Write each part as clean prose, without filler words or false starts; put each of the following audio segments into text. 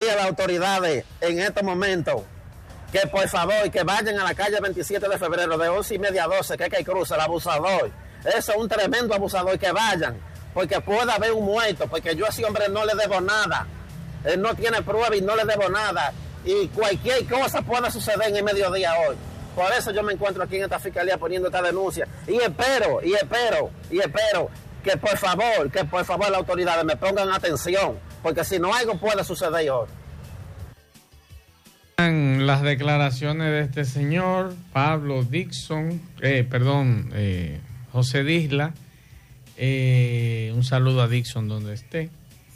a las autoridades en estos momentos que por favor que vayan a la calle 27 de febrero de 11:30 a 12, que cruza el abusador. Eso es un tremendo abusador, que vayan, porque puede haber un muerto, porque yo a ese hombre no le debo nada. Él no tiene prueba y no le debo nada. Y cualquier cosa puede suceder en el mediodía hoy. Por eso yo me encuentro aquí en esta fiscalía poniendo esta denuncia. Y espero que por favor las autoridades me pongan atención, porque si no, algo puede suceder hoy. Las declaraciones de este señor, Pablo Dixon, José Disla. Un saludo a Dixon donde esté.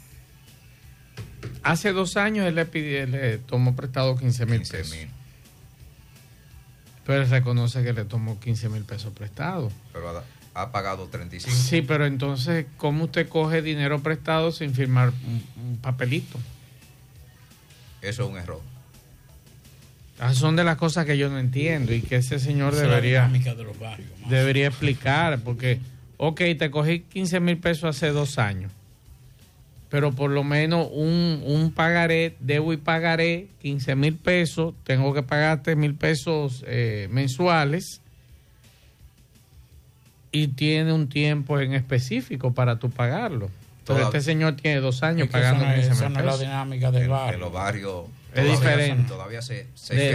Hace 2 años él le tomó prestado 15,000 pesos. Pero él reconoce que le tomó 15,000 pesos prestado. Pero ha pagado 35. Sí, pero entonces, ¿cómo usted coge dinero prestado sin firmar un papelito? Eso es un error. Son de las cosas que yo no entiendo y que ese señor debería explicar, porque, ok, te cogí 15,000 pesos hace 2 años, pero por lo menos un pagaré, debo y pagaré 15,000 pesos, tengo que pagarte 1,000 pesos mensuales y tiene un tiempo en específico para tú pagarlo. Entonces este señor tiene 2 años pagando 15,000 pesos. Esa no es la dinámica del barrio. En los barrios es diferente. Todavía se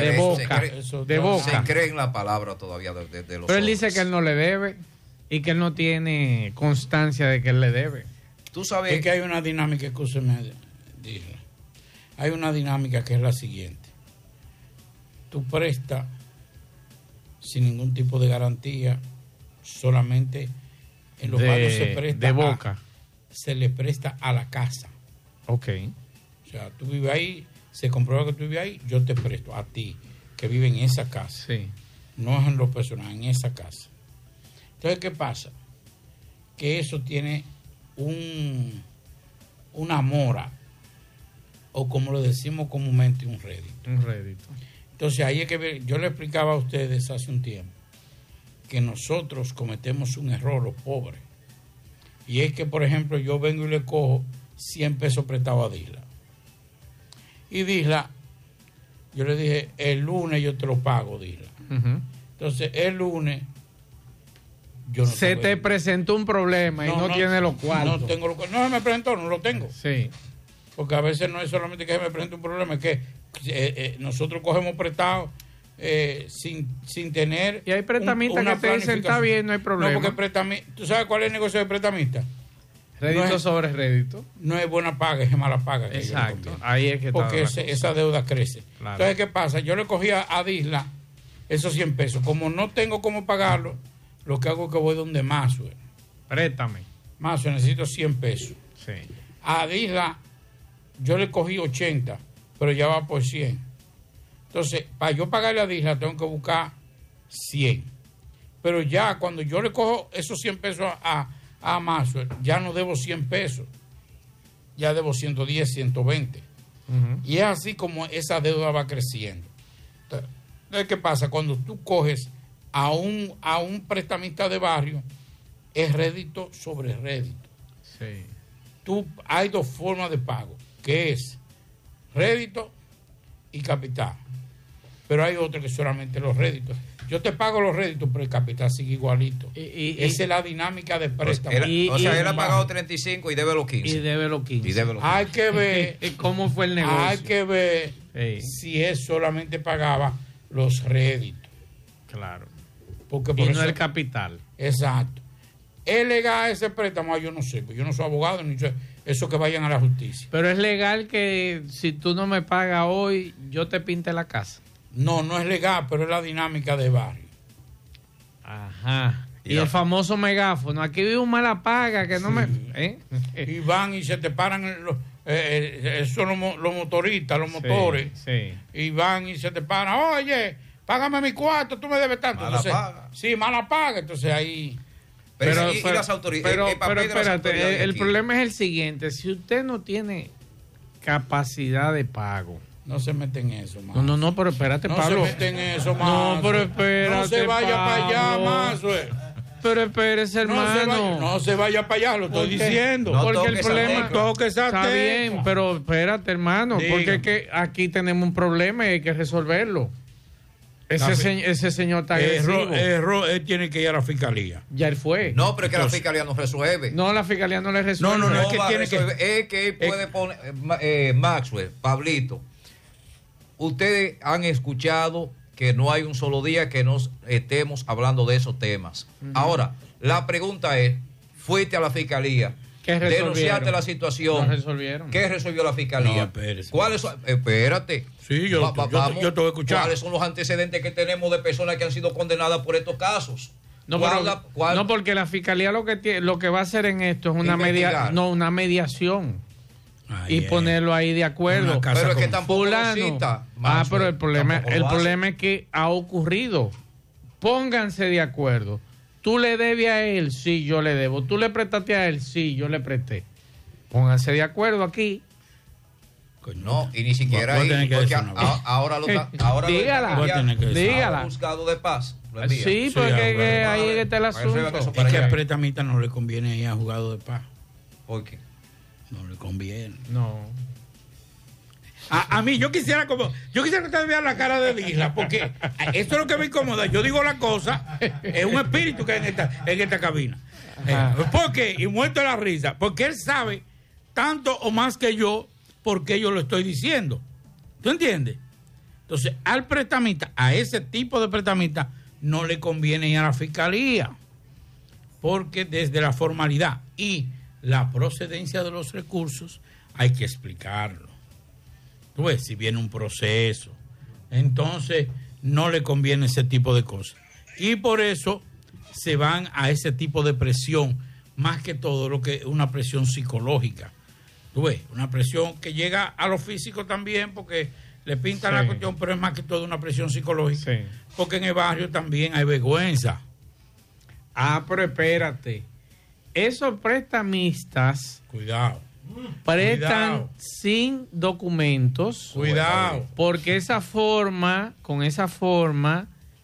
cree en la palabra todavía de los Pero él dice que él no le debe y que él no tiene constancia de que él le debe. Tú sabes. Es que hay una dinámica, escúcheme, hay una dinámica que es la siguiente. Tú prestas sin ningún tipo de garantía, solamente en los barrios se presta de boca. Se le presta a la casa. Ok. O sea, tú vives ahí, se comprueba que tú vives ahí, yo te presto a ti, que vive en esa casa. Sí. No es en lo personal, en esa casa. Entonces, ¿qué pasa? Que eso tiene una mora, o como lo decimos comúnmente, un rédito. Un rédito. Entonces, ahí es que yo le explicaba a ustedes hace un tiempo que nosotros cometemos un error, los pobres. Y es que, por ejemplo, yo vengo y le cojo 100 pesos prestado a Disla. Y Disla, yo le dije, el lunes yo te lo pago, Disla. Uh-huh. Entonces, el lunes, yo no se te presentó un problema y no tiene los cuartos. No tengo los cuartos. No se me presentó, no lo tengo. Sí. Porque a veces no es solamente que se me presente un problema, es que nosotros cogemos prestado sin tener. Y hay prestamistas que te dicen, está bien, no hay problema. No, porque ¿tú sabes cuál es el negocio de prestamista? Rédito sobre rédito. No es buena paga, es mala paga. Exacto, ahí es que porque esa deuda crece. Claro. Entonces, ¿qué pasa? Yo le cogí a Disla esos 100 pesos. Como no tengo cómo pagarlo, lo que hago es que voy donde Mazue. Préstame. Mazue, necesito 100 pesos. Sí. A Disla yo le cogí 80, pero ya va por 100. Entonces, para yo pagarle a Disla tengo que buscar 100. Pero ya cuando yo le cojo esos 100 pesos a Mazue, ya no debo 100 pesos. Ya debo 110, 120. Uh-huh. Y es así como esa deuda va creciendo. Entonces, ¿qué pasa? Cuando tú coges a un prestamista de barrio, es rédito sobre rédito. Sí. Hay 2 formas de pago, que es rédito y capital. Pero hay otro que solamente los réditos. Yo te pago los réditos, pero el capital sigue igualito. Esa es la dinámica de préstamo. Él ha pagado 35 y debe los 15. Hay que ver cómo fue el negocio. Hay que ver si él solamente pagaba los réditos. Claro. Porque y no el capital. Exacto. ¿Es legal ese préstamo? Yo no sé, pues yo no soy abogado, ni sé. Eso que vayan a la justicia. Pero es legal que si tú no me pagas hoy, yo te pinte la casa. No, no es legal, pero es la dinámica de barrio. Ajá. Y el famoso megáfono. Aquí vive un mala paga que no me... Y van y se te paran son los motoristas, los motores. Sí. Y van y se te paran. Oye, págame mi cuarto, tú me debes tanto. Mala paga. Sí, mala paga. Entonces ahí... Pero las autoridades. Pero espérate, el problema es el siguiente. Si usted no tiene capacidad de pago... No se mete en eso, Mazo. No, pero espérate, no Pablo. No se mete en eso, Mazo. No, pero espérate, no se vaya Pablo. para allá, Mazo. Pero espérese, hermano. No se vaya para allá, lo estoy diciendo. No porque el problema está bien, pero espérate, hermano, porque es que aquí tenemos un problema y hay que resolverlo. Ese señor está agresivo. Él tiene que ir a la fiscalía. Ya él fue. No, pero es que la fiscalía no resuelve. No, la fiscalía no le resuelve. No, es que tiene es que él puede poner, Maxwell, Pablito, ustedes han escuchado que no hay un solo día que nos estemos hablando de esos temas. Ahora, la pregunta es, fuiste a la fiscalía, denunciaste la situación. No resolvieron. ¿Qué resolvió la fiscalía? ¿Cuáles son? Espérate. Sí, yo te voy a escuchar. ¿Cuáles son los antecedentes que tenemos de personas que han sido condenadas por estos casos? No, porque la fiscalía lo que va a hacer en esto es una mediación. Y ponerlo ahí de acuerdo. Pero es que tampoco cita. Pero el problema es que ha ocurrido. Pónganse de acuerdo. Tú le debes a él, sí, yo le debo. Tú le prestaste a él, sí, yo le presté. Pónganse de acuerdo aquí. No, y ni siquiera ahí, porque ahora dígala. Juzgado de paz. Sí, porque ahí está el asunto. Es que al prestamista no le conviene ir a juzgado de paz. ¿Por qué? No le conviene. No. A mí, yo quisiera que ustedes vean la cara de Isla, porque esto es lo que me incomoda. Yo digo la cosa, es un espíritu que hay en esta cabina. ¿Por qué? Y muerto de la risa. Porque él sabe tanto o más que yo, porque yo lo estoy diciendo. ¿Tú entiendes? Entonces, al prestamista, a ese tipo de prestamista, no le conviene ir a la fiscalía, porque desde la formalidad y la procedencia de los recursos hay que explicarlo. Tú ves, si viene un proceso, entonces no le conviene ese tipo de cosas. Y por eso se van a ese tipo de presión, más que todo lo que una presión psicológica. Tú ves, una presión que llega a lo físico también, porque le pintan la cuestión, pero es más que todo una presión psicológica. Sí. Porque en el barrio también hay vergüenza. Pero espérate. Esos prestamistas prestan sin documentos. Cuidado. Porque con esa forma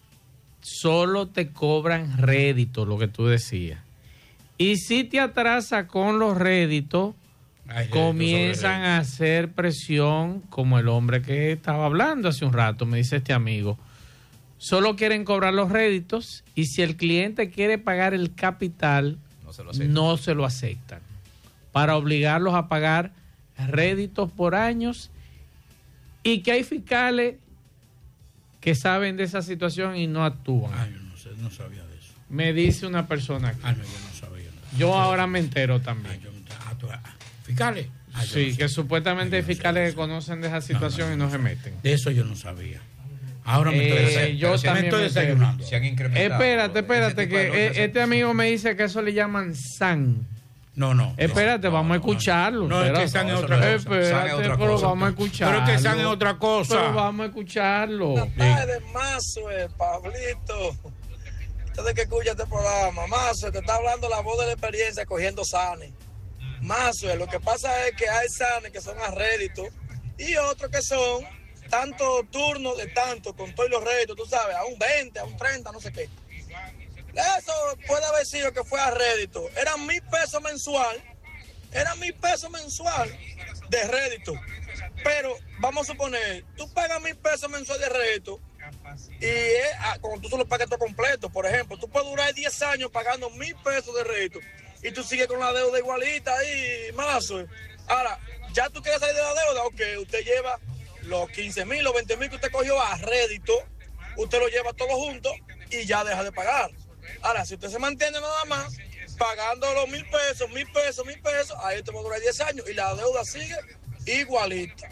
solo te cobran rédito, lo que tú decías. Y si te atrasa con los réditos, comienzan a hacer presión, como el hombre que estaba hablando hace un rato, me dice este amigo. Solo quieren cobrar los réditos y si el cliente quiere pagar el capital, no se lo aceptan. Para obligarlos a pagar réditos por años, y que hay fiscales que saben de esa situación y no actúan. Yo no sabía de eso. Me dice una persona aquí. Yo no sabía. Yo ahora me entero también. ¿Fiscales? Sí, que supuestamente hay fiscales que conocen de esa situación y no se meten. De eso yo no sabía. Ahora yo también estoy desayunando. Se han incrementado. Espérate, que este amigo me dice que eso le llaman SAN. No. Espérate, vamos a escucharlo. No, es que SAN es otra cosa. Espérate, pero vamos a escucharlo. Pero que SAN es otra cosa. Pero vamos a escucharlo. Buenas tardes, Maxwell, Pablito. Ustedes que escuchan este programa. Maxwell, te está hablando la voz de la experiencia cogiendo SANes. Maxwell, lo que pasa es que hay SANes que son a rédito y otros que son tanto turnos de tanto, con todos los réditos, tú sabes, a un 20, a un 30, no sé qué. Eso puede haber sido que fue a rédito. Eran $1,000 mensual. Eran $1,000 mensual de rédito. Pero vamos a suponer, tú pagas $1,000 mensual de rédito y cuando tú solo pagas todo completo, por ejemplo, tú puedes durar 10 años pagando $1,000 de rédito y tú sigues con la deuda igualita ahí, más. Ahora, ya tú quieres salir de la deuda, ok, usted lleva los 15,000, los 20,000 que usted cogió a rédito, usted lo lleva todo junto y ya deja de pagar. Ahora, si usted se mantiene nada más pagando los $1,000, ahí te va a durar 10 años y la deuda sigue igualita.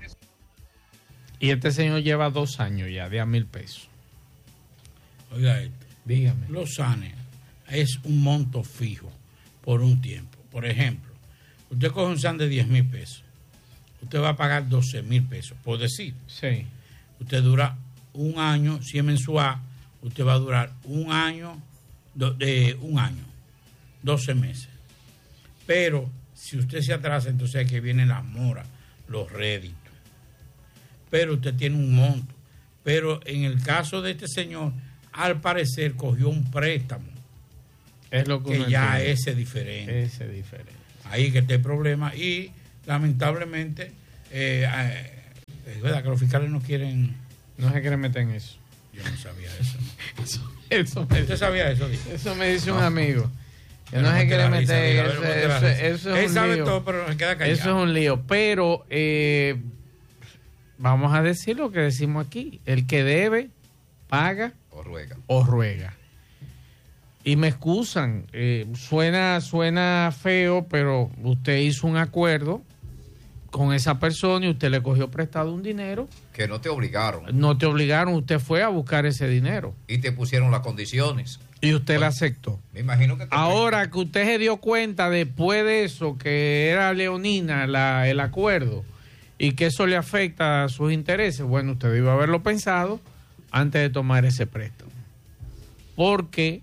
Y este señor lleva 2 años ya de a $1,000. Oiga esto. Dígame. Los SANes es un monto fijo por un tiempo. Por ejemplo, usted coge un SAN de $10,000. Usted va a pagar $12,000, por decir. Sí. Usted dura un año, si es mensual, usted va a durar un año, 12 meses. Pero si usted se atrasa, entonces es que vienen las moras, los réditos. Pero usted tiene un monto. Pero en el caso de este señor, al parecer cogió un préstamo Es lo que uno ya entiende. ese es diferente. Ese es diferente. Ahí que está el problema. Y lamentablemente, es verdad que los fiscales no quieren. No se quiere meter en eso. Yo no sabía eso. ¿Usted sabía eso? Eso me dice un amigo. Que Pero no se te quiere da meter risa, en diga, eso. pero te da risa. Eso es Él un sabe lío. todo, pero se queda callado. Eso es un lío. Pero vamos a decir lo que decimos aquí. El que debe, paga O ruega. Y me excusan. Suena feo, pero usted hizo un acuerdo con esa persona y usted le cogió prestado un dinero. Que no te obligaron. No te obligaron, usted fue a buscar ese dinero. Y te pusieron las condiciones. Y usted la aceptó. Me imagino que... Ahora que usted se dio cuenta después de eso que era leonina el acuerdo y que eso le afecta a sus intereses, bueno, usted debe haberlo pensado antes de tomar ese préstamo. Porque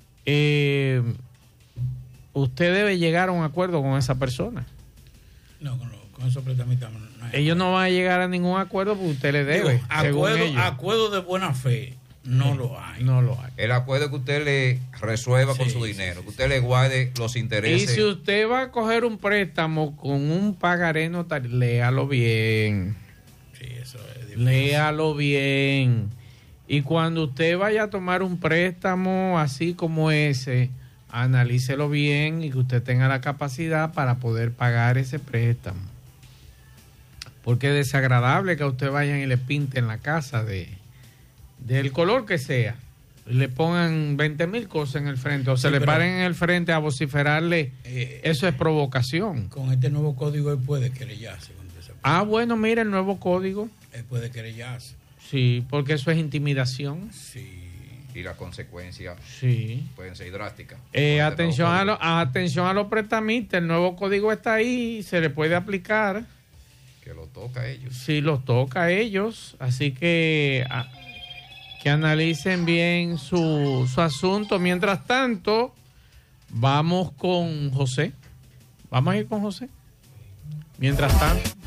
usted debe llegar a un acuerdo con esa persona. No, con esos prestamistas no hay Ellos no van a llegar a ningún acuerdo porque usted le debe. Digo, según ellos. acuerdo de buena fe no lo hay. No lo hay. El acuerdo que usted le resuelva con su dinero, que usted le guarde los Y intereses. si usted va a coger un préstamo con un pagaré notario, léalo bien. Sí, eso es difícil. Léalo bien. Y cuando usted vaya a tomar un préstamo así como ese, analícelo bien y que usted tenga la capacidad para poder pagar ese préstamo. Porque es desagradable que a usted vayan y le pinten la casa del color que sea. Le pongan 20,000 cosas en el frente o se le paren en el frente a vociferarle. Eso es provocación. Con este nuevo código él puede querellarse contra esa persona. Ah, bueno, mira el nuevo código. Él puede querellarse. Sí, porque eso es intimidación. Sí. Y las consecuencias Sí. pueden ser drásticas. Atención a los prestamistas, el nuevo código está ahí, se le puede aplicar. Que lo toca a ellos. Si los toca a ellos, así que analicen bien su asunto. Mientras tanto, vamos con José. Vamos a ir con José. Mientras tanto.